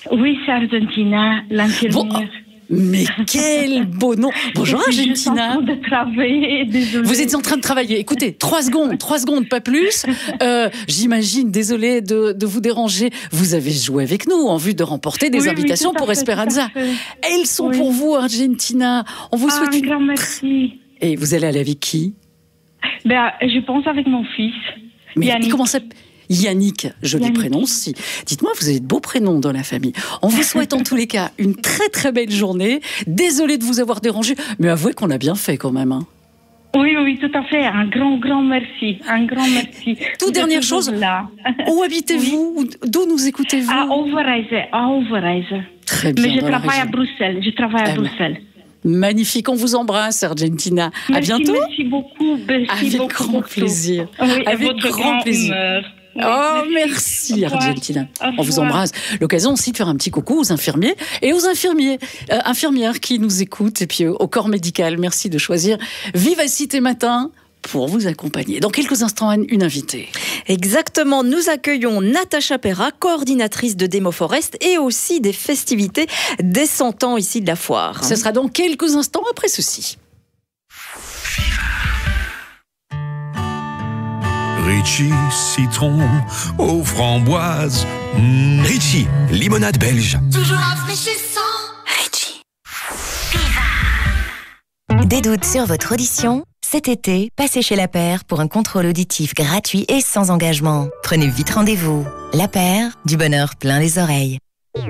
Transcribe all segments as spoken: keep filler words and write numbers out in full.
Oui, c'est Argentina, l'infirmière. Bon, mais quel beau nom. Bonjour Argentina. Je suis en train de travailler, désolée. Vous êtes en train de travailler. Écoutez, trois secondes, trois secondes, pas plus. Euh, j'imagine, désolée de, de vous déranger. Vous avez joué avec nous en vue de remporter des oui, invitations oui, pour fait, Esperanza. Elles sont oui. pour vous, Argentina. On vous ah, souhaite un une... grand merci. Et vous allez aller avec qui? Ben, je pense avec mon fils. Mais Yannick. comment ça... Yannick, joli Yannick. prénom aussi. Dites-moi, vous avez de beaux prénoms dans la famille. On vous souhaite en tous les cas une très très belle journée. Désolée de vous avoir dérangé, mais avouez qu'on a bien fait quand même. Hein. Oui, oui, tout à fait. Un grand, grand merci. Un grand merci. Toute dernière chose, là. où habitez-vous? oui. D'où nous écoutez-vous? À Overijse. À Overijse. Très bien. Mais je dans la travaille à région. Bruxelles. Je travaille à Ah, Bruxelles. Magnifique, on vous embrasse, Argentina. Merci, à bientôt. Merci beaucoup. Merci Avec beaucoup, grand beaucoup. plaisir. Oui, Avec votre grand plaisir. humeur. Oui, Oh, merci, merci Au revoir. Argentina. Au On vous revoir. embrasse. L'occasion aussi de faire un petit coucou aux infirmiers et aux infirmiers, euh, infirmières qui nous écoutent et puis euh, au corps médical. Merci de choisir Vivacité Matin pour vous accompagner. Dans quelques instants, Anne, une invitée. Exactement, nous accueillons Natacha Perra, coordinatrice de Demo Forest et aussi des festivités des cent ans ici de la foire. Ce sera dans quelques instants après ceci. Ritchie, citron aux framboises. Mmh. Ritchie, limonade belge. Toujours rafraîchissant. Ritchie. Des doutes sur votre audition? Cet été, passez chez La Paire pour un contrôle auditif gratuit et sans engagement. Prenez vite rendez-vous. La Paire, du bonheur plein les oreilles.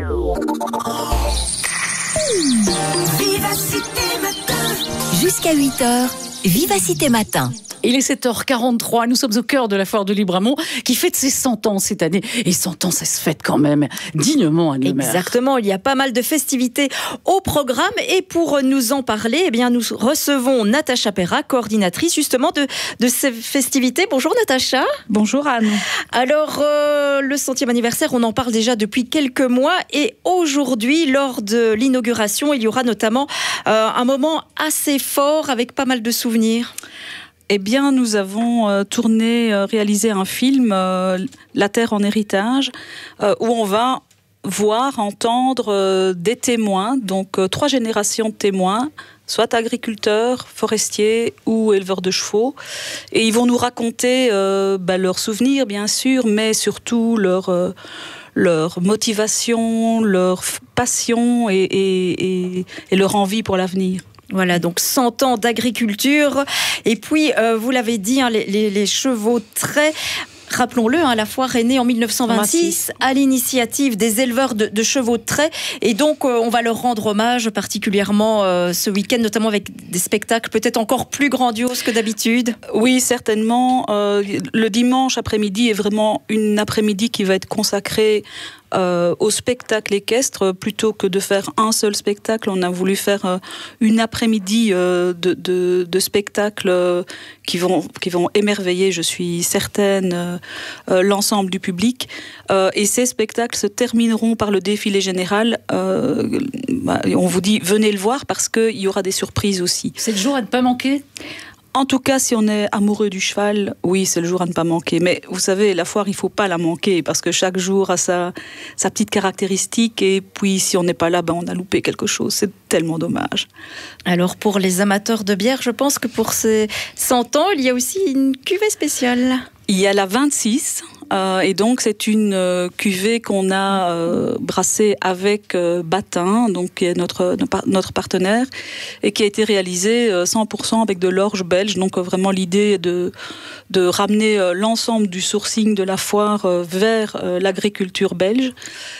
Vivacité matin. Jusqu'à huit heures, Vivacité Matin. Il est sept heures quarante-trois, nous sommes au cœur de la foire de Libramont qui fête ses cent ans cette année. Et cent ans, ça se fête quand même dignement, Anne Lemaire. Exactement, il y a pas mal de festivités au programme et pour nous en parler, eh bien, nous recevons Natacha Perra, coordinatrice justement de, de ces festivités. Bonjour Natacha. Bonjour Anne. Alors, euh, le centième anniversaire, on en parle déjà depuis quelques mois et aujourd'hui, lors de l'inauguration, il y aura notamment euh, un moment assez fort avec pas mal de souvenirs. Eh bien, nous avons euh, tourné, euh, réalisé un film, euh, La Terre en héritage, euh, où on va voir, entendre euh, des témoins, donc euh, trois générations de témoins, soit agriculteurs, forestiers ou éleveurs de chevaux. Et ils vont nous raconter euh, bah, leurs souvenirs, bien sûr, mais surtout leur, euh, leur motivation, leur passion et, et, et, et leur envie pour l'avenir. Voilà, donc cent ans d'agriculture. Et puis, euh, vous l'avez dit, hein, les, les, les chevaux traits. Rappelons-le, hein, la foire est née en mille neuf cent vingt-six à l'initiative des éleveurs de, de chevaux de trait. Et donc, euh, on va leur rendre hommage particulièrement euh, ce week-end, notamment avec des spectacles peut-être encore plus grandioses que d'habitude. Oui, certainement. Euh, le dimanche après-midi est vraiment une après-midi qui va être consacrée Euh, au spectacle équestre. Plutôt que de faire un seul spectacle, on a voulu faire euh, une après-midi euh, de, de, de spectacles euh, qui vont, qui vont émerveiller, je suis certaine, euh, euh, l'ensemble du public. Euh, et ces spectacles se termineront par le défilé général. Euh, bah, on vous dit, venez le voir parce qu'il y aura des surprises aussi. C'est le jour à ne pas manquer? En tout cas, si on est amoureux du cheval, oui, c'est le jour à ne pas manquer. Mais vous savez, la foire, il ne faut pas la manquer parce que chaque jour a sa, sa petite caractéristique. Et puis, si on n'est pas là, ben, on a loupé quelque chose. C'est tellement dommage. Alors, pour les amateurs de bière, je pense que pour ces cent ans, il y a aussi une cuvée spéciale. Il y a la vingt-six, euh, et donc c'est une euh, cuvée qu'on a euh, brassée avec euh, Batin, donc qui est notre, notre partenaire, et qui a été réalisée euh, cent pour cent avec de l'orge belge. Donc euh, vraiment l'idée est de, de ramener euh, l'ensemble du sourcing de la foire euh, vers euh, l'agriculture belge.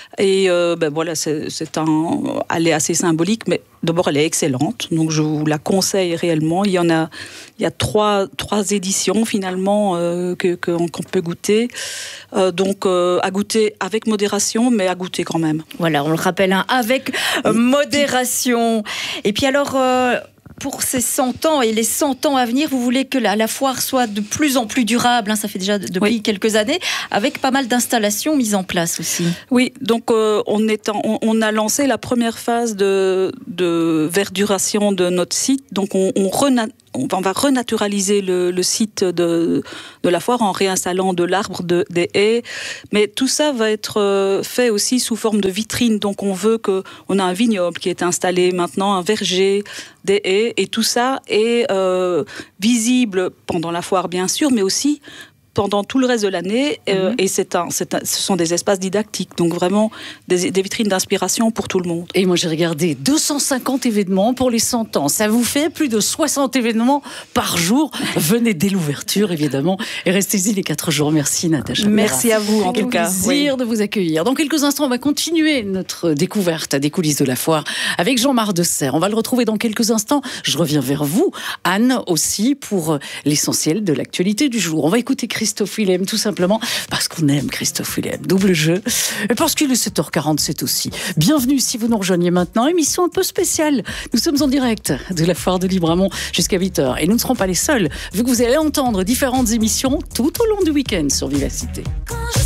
Et euh, ben voilà, c'est, c'est un, elle est assez symbolique, mais d'abord elle est excellente, donc je vous la conseille réellement. Il y en a, il y a trois, trois éditions finalement euh, que, que, qu'on peut goûter, euh, donc euh, à goûter avec modération, mais à goûter quand même. Voilà, on le rappelle, hein, avec euh, modération. Et puis alors. Euh Pour ces cent ans et les cent ans à venir, vous voulez que la, la foire soit de plus en plus durable, hein, ça fait déjà depuis oui. quelques années, avec pas mal d'installations mises en place aussi. Oui, donc euh, on, est en, on, on a lancé la première phase de, de verduration de notre site, donc on, on, rena, on va, on va renaturaliser le, le site de, de la foire en réinstallant de l'arbre, de, des haies. Mais tout ça va être euh, fait aussi sous forme de vitrine. Donc on veut que, on a un vignoble qui est installé maintenant, un verger, des haies, et tout ça est euh, visible pendant la foire bien sûr, mais aussi pendant tout le reste de l'année, euh, mm-hmm. et c'est un, c'est un, ce sont des espaces didactiques, donc vraiment des, des vitrines d'inspiration pour tout le monde. Et moi j'ai regardé deux cent cinquante événements pour les cent ans, ça vous fait plus de soixante événements par jour. Venez dès l'ouverture évidemment, et restez-y les quatre jours. Merci Natacha. Merci à vous en Quel tout cas. plaisir oui. de vous accueillir. Dans quelques instants, on va continuer notre découverte des coulisses de la foire avec Jean-Marc Desserre. On va le retrouver dans quelques instants. Je reviens vers vous, Anne aussi, pour l'essentiel de l'actualité du jour. On va écouter Christophe Christophe Willem, tout simplement parce qu'on aime Christophe Willem. Double jeu. Et parce qu'il est sept heures quarante-sept aussi. Bienvenue si vous nous rejoignez maintenant. Émission un peu spéciale. Nous sommes en direct de la foire de Libramont jusqu'à huit heures. Et nous ne serons pas les seuls, vu que vous allez entendre différentes émissions tout au long du week-end sur Vivacité.